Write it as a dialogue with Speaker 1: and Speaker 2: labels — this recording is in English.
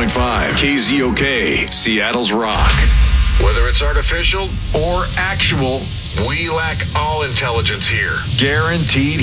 Speaker 1: KZOK, Seattle's Rock. Whether it's artificial or actual, we lack all intelligence here. Guaranteed